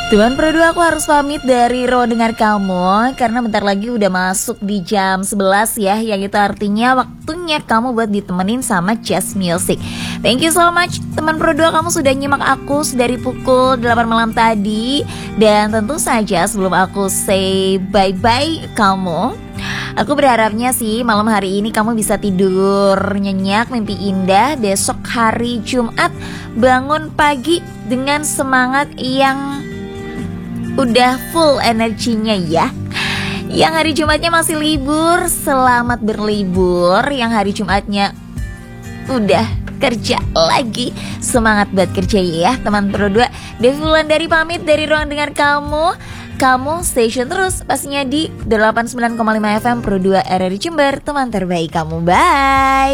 Teman Pro 2, aku harus pamit dari Ruang Dengar Kamu karena bentar lagi udah masuk di jam 11 ya, yang itu artinya waktunya kamu buat ditemenin sama Jazz Music. Thank you so much teman Pro 2, kamu sudah nyimak aku dari pukul 8 malam tadi. Dan tentu saja sebelum aku say bye-bye kamu, aku berharapnya sih malam hari ini kamu bisa tidur nyenyak, mimpi indah. Besok hari Jumat bangun pagi dengan semangat yang udah full energinya ya. Yang hari Jumatnya masih libur, selamat berlibur. Yang hari Jumatnya udah kerja lagi, semangat buat kerja ya teman Pro 2. Devi Wulandari pamit dari Ruang Dengar Kamu. Kamu station terus pastinya di 89,5 FM Pro 2 RRI Jember, teman terbaik kamu. Bye.